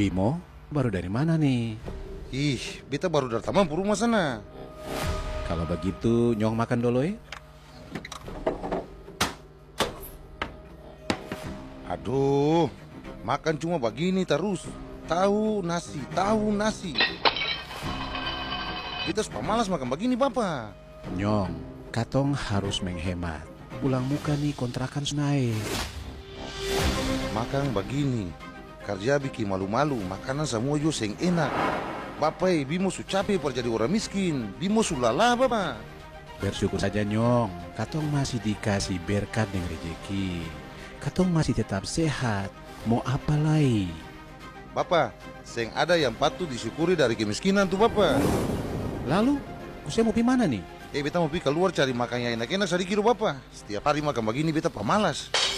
Bimo, baru dari mana nih? Ih, beta baru dari taman rumah sana. Kalau begitu, Nyong makan dulu ya. Aduh, makan cuma begini terus. Tahu nasi, tahu nasi. Kita suka malas makan begini, Bapak. Nyong, katong harus menghemat. Pulang muka nih kontrakan naik. Makan begini, kerja bikin malu-malu, makanan semua juga seng enak. Bapak, Bimo su capek per jadi orang miskin. Bimo su lala, Bapak. Bersyukur saja Nyong, katong masih dikasih berkat dan rezeki. Katong masih tetap sehat. Mau apa lagi? Bapak, seng ada yang patut disyukuri dari kemiskinan tuh, Bapak. Lalu, saya mau pergi mana nih? Beta mau pergi keluar cari makan yang enak-enak sedikit, Bapak. Setiap hari makan begini, beta pemalas.